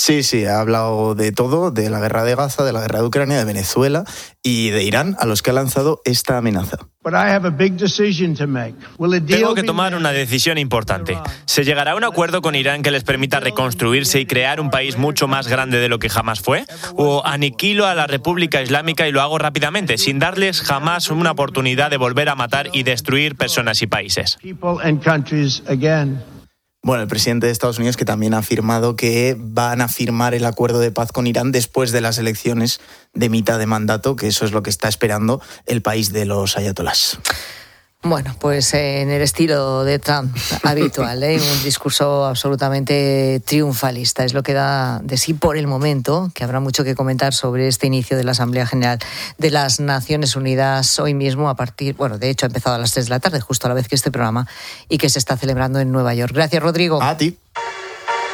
Sí, ha hablado de todo, de la guerra de Gaza, de la guerra de Ucrania, de Venezuela y de Irán, a los que ha lanzado esta amenaza. Tengo que tomar una decisión importante. ¿Se llegará a un acuerdo con Irán que les permita reconstruirse y crear un país mucho más grande de lo que jamás fue? ¿O aniquilo a la República Islámica y lo hago rápidamente, sin darles jamás una oportunidad de volver a matar y destruir personas y países? Bueno, el presidente de Estados Unidos, que también ha afirmado que van a firmar el acuerdo de paz con Irán después de las elecciones de mitad de mandato, que eso es lo que está esperando el país de los ayatolás. Bueno, pues en el estilo de Trump habitual, un discurso absolutamente triunfalista. Es lo que da de sí por el momento, que habrá mucho que comentar sobre este inicio de la Asamblea General de las Naciones Unidas hoy mismo de hecho ha empezado a las 3 de la tarde, justo a la vez que este programa, y que se está celebrando en Nueva York. Gracias, Rodrigo. A ti.